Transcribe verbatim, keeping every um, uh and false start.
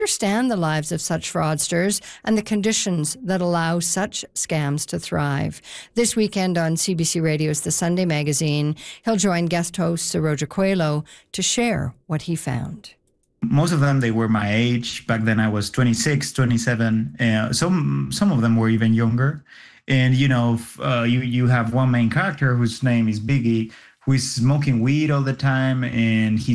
understand the lives of such fraudsters and the conditions that allow such scams to thrive. This weekend on C B C Radio's The Sunday Magazine, he'll join guest host Saroja Coelho to share what he found. Most of them, they were my age. Back then I was twenty-six, twenty-seven. Uh, some some of them were even younger. And, you know, uh, you, you have one main character whose name is Biggie, who is smoking weed all the time, and he